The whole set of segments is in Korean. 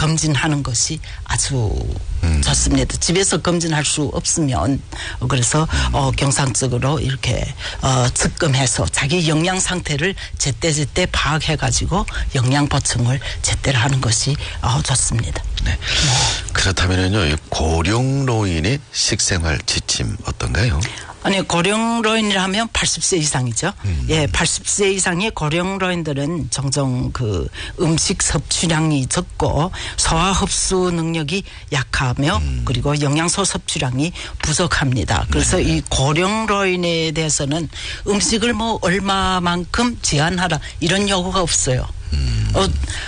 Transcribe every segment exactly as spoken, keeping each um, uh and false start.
검진하는 것이 아주 음. 좋습니다. 집에서 검진할 수 없으면 그래서 음. 어, 경상적으로 이렇게 어, 측검해서 자기 영양 상태를 제때제때 파악해가지고 영양 보충을 제때로 하는 것이 어, 좋습니다. 네. 네. 그렇다면요, 고령노인의 식생활 지침 어떤가요? 아니, 고령노인이라면 팔십 세 이상이죠. 음. 예, 팔십 세 이상의 고령노인들은 종종 그 음식 섭취량이 적고 소화 흡수 능력이 약하며 음. 그리고 영양소 섭취량이 부족합니다. 그래서 네. 이 고령노인에 대해서는 음식을 뭐 얼마만큼 제한하라 이런 요구가 없어요. 음. 어,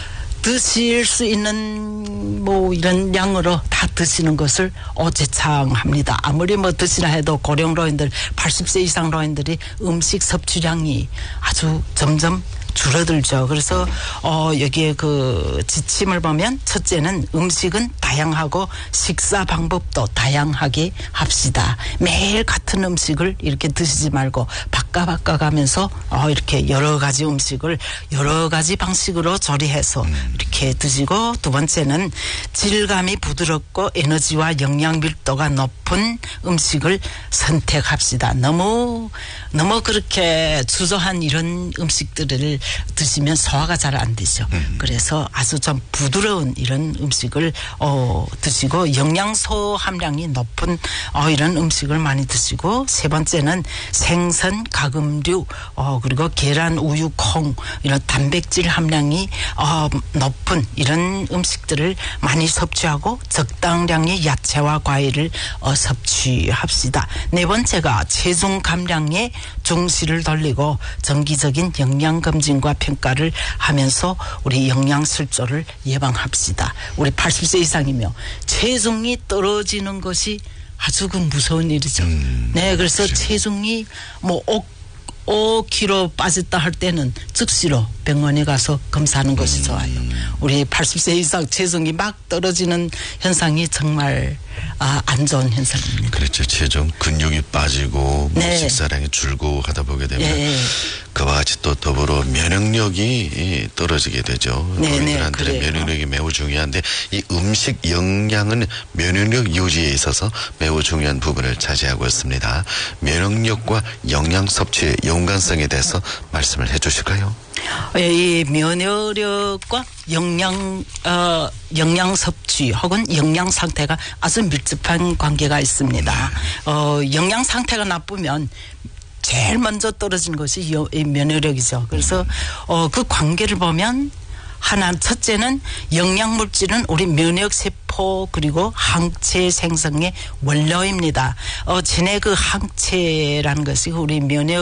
드실 수 있는 뭐 이런 양으로 다 드시는 것을 어제창합니다. 아무리 뭐 드시나 해도 고령노인들 팔십 세 이상 노인들이 음식 섭취량이 아주 점점 줄어들죠. 그래서 어 여기에 그 지침을 보면 첫째는 음식은 다양하고 식사 방법도 다양하게 합시다. 매일 같은 음식을 이렇게 드시지 말고 바꿔 바꿔 가면서 어 이렇게 여러 가지 음식을 여러 가지 방식으로 조리해서 이렇게 드시고, 두 번째는 질감이 부드럽고 에너지와 영양 밀도가 높은 음식을 선택합시다. 너무 너무 그렇게 주저한 이런 음식들을 드시면 소화가 잘 안 되죠. 음. 그래서 아주 좀 부드러운 이런 음식을 어, 드시고 영양소 함량이 높은 어, 이런 음식을 많이 드시고, 세 번째는 생선, 가금류, 어, 그리고 계란, 우유, 콩 이런 단백질 함량이 어, 높은 이런 음식들을 많이 섭취하고 적당량의 야채와 과일을 어, 섭취합시다. 네 번째가 체중 감량에 중시를 돌리고 정기적인 영양검진과 평가를 하면서 우리 영양실조를 예방합시다. 우리 팔십 세 이상이며 체중이 떨어지는 것이 아주 그 무서운 일이죠. 음, 네, 그래서 그렇죠. 체중이 뭐 오 킬로그램 빠졌다 할 때는 즉시로 병원에 가서 검사하는 음. 것이 좋아요. 우리 팔십 세 이상 체중이 막 떨어지는 현상이 정말 아, 안 좋은 현상입니다. 그렇죠. 체중 근육이 빠지고 뭐 네. 식사량이 줄고 하다 보게 되면 네. 그와 같이 또 더불어 면역력이 떨어지게 되죠. 네, 노인들한테는 네, 면역력이 매우 중요한데 이 음식 영양은 면역력 유지에 있어서 매우 중요한 부분을 차지하고 있습니다. 면역력과 영양 섭취의 연관성에 대해서 말씀을 해 주실까요? 이 면역력과 영양 어, 영양 섭취 혹은 영양 상태가 아주 밀접한 관계가 있습니다. 어, 영양 상태가 나쁘면 제일 먼저 떨어지는 것이 면역력이죠. 그래서 어, 그 관계를 보면 하나, 첫째는 영양물질은 우리 면역세포 그리고 항체 생성의 원료입니다. 어, 전에 그 항체라는 것이 우리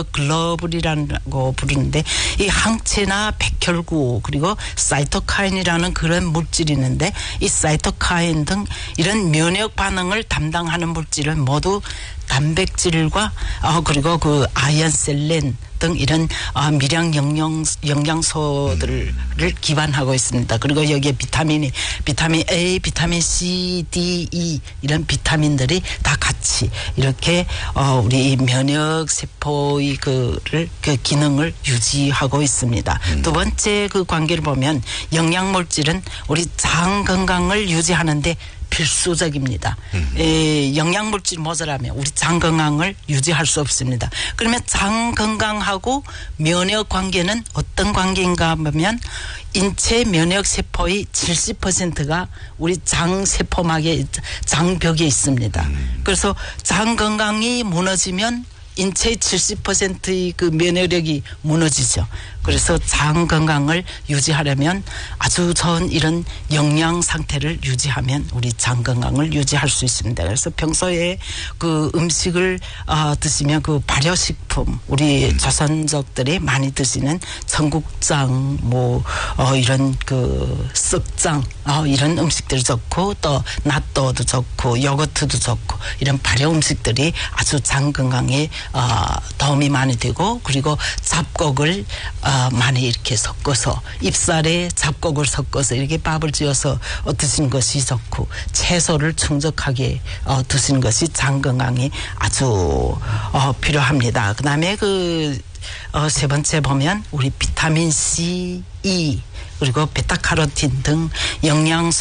면역글로불이라고 부르는데, 이 항체나 백혈구 그리고 사이토카인이라는 그런 물질이 있는데, 이 사이토카인 등 이런 면역 반응을 담당하는 물질은 모두 단백질과 어, 그리고 그 아연셀렌 등 이런 어, 미량 영양, 영양소들을 음. 기반하고 있습니다. 그리고 여기에 비타민이 비타민 A, 비타민 C, D, E 이런 비타민들이 다 같이 이렇게 어, 우리 면역 세포의 그를 그 기능을 유지하고 있습니다. 음. 두 번째 그 관계를 보면 영양물질은 우리 장 건강을 유지하는데 필수적입니다. 음. 에, 영양물질 모자라면 우리 장 건강을 유지할 수 없습니다. 그러면 장 건강하고 면역 관계는 어떤 관계인가 하면 인체 면역 세포의 칠십 퍼센트가 우리 장 세포막에 장벽에 있습니다. 음. 그래서 장 건강이 무너지면 인체의 칠십 퍼센트의 그 면역력이 무너지죠. 그래서 장 건강을 유지하려면 아주 좋은 이런 영양 상태를 유지하면 우리 장 건강을 유지할 수 있습니다. 그래서 평소에 그 음식을 어, 드시면 그 발효식품 우리 음. 조선족들이 많이 드시는 청국장 뭐 어, 이런 그 썩장 어, 이런 음식들이 좋고, 또 낫또도 좋고 요거트도 좋고 이런 발효 음식들이 아주 장 건강에 어, 도움이 많이 되고, 그리고 잡곡을 어, 많이 이렇게 섞어서 잎살에 잡곡을 섞어서 이렇게 밥을 지어서 어, 드시는 것이 좋고, 채소를 충족하게 어, 드시는 것이 장 건강에 아주 어, 필요합니다. 그다음에 그 어, 세 번째 보면 우리 비타민 C, E 그리고 베타카로틴 등 영양소